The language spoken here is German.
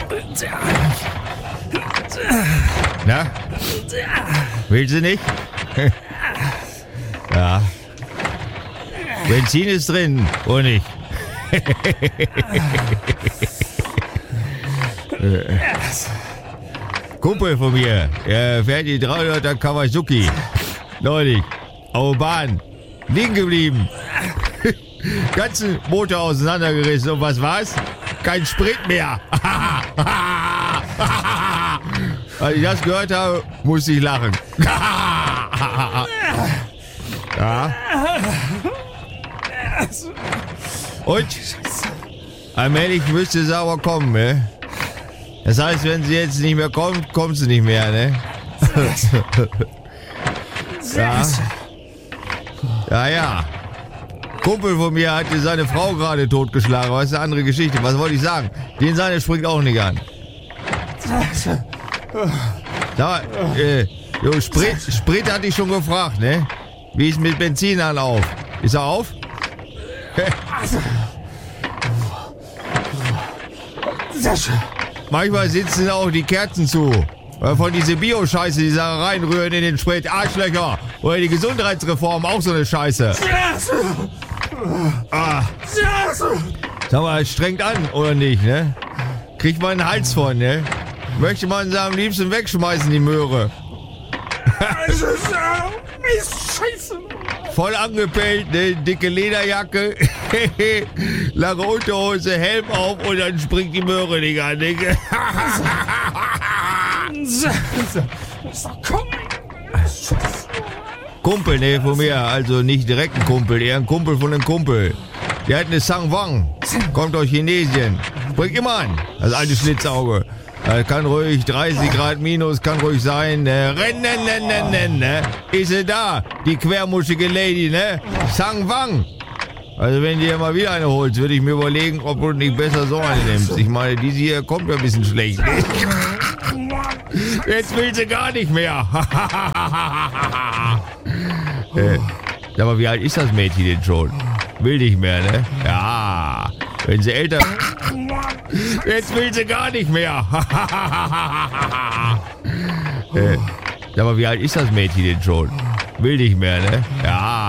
Na? Will sie nicht? Ja. Benzin ist drin, oder nicht? Kumpel von mir, er fährt die 300er Kawasaki. Neulich, auf der Bahn, liegen geblieben. Ganzen Motor auseinandergerissen und was war's? Kein Sprit mehr. Als ich das gehört habe, musste ich lachen. Ja. Und? Allmählich müsste es aber kommen, ne? Das heißt, wenn sie jetzt nicht mehr kommt, kommt sie nicht mehr, ne? Ja. Ja. Kumpel von mir hat seine Frau gerade totgeschlagen, aber das ist eine andere Geschichte. Was wollte ich sagen? Den seine springt auch nicht an. Sag mal, Sprit hatte ich schon gefragt, ne? Wie ist mit Benzin an auf? Ist er auf? Manchmal sitzen auch die Kerzen zu. Weil von dieser Bio-Scheiße, die da reinrühren in den Sprit, Arschlöcher. Oder die Gesundheitsreform, auch so eine Scheiße. Sag mal, es strengt an, oder nicht, ne? Kriegt man einen Hals von, ne? Möchte man sie am liebsten wegschmeißen, die Möhre. Scheiße. Voll angepellt, ne? Dicke Lederjacke, lange Unterhose, Helm auf und dann springt die Möhre nicht an, ne? Kumpel, ne, von mir, also nicht direkt ein Kumpel, eher ein Kumpel von einem Kumpel. Der hat eine Sangwang, kommt aus Chinesien, springt immer an, das alte Schlitzauge. Kann ruhig 30 Grad minus, kann ruhig sein. Rennen, ne? Ist sie da, die quermuschige Lady, ne? Sangwang. Also wenn du dir mal wieder eine holst, würde ich mir überlegen, ob du nicht besser so eine nimmst. Ich meine, diese hier kommt ja ein bisschen schlecht. Jetzt will sie gar nicht mehr. Sag mal, wie alt ist das Mädchen denn schon? Will nicht mehr, ne? Ja, wenn sie älter... Jetzt will sie gar nicht mehr. Sag mal, wie alt ist das Mädchen denn schon? Will nicht mehr, ne? Ja.